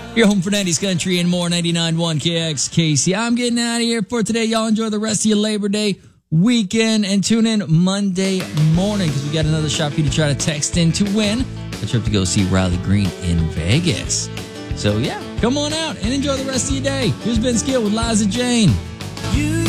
Your home for 90s country and more, 99.1 KXKC. I'm getting out of here for today. Y'all enjoy the rest of your Labor Day weekend and tune in Monday morning because we got another shot for you to try to text in to win a trip to go see Riley Green in Vegas. So, yeah, come on out and enjoy the rest of your day. Here's Ben Skill with Liza Jane.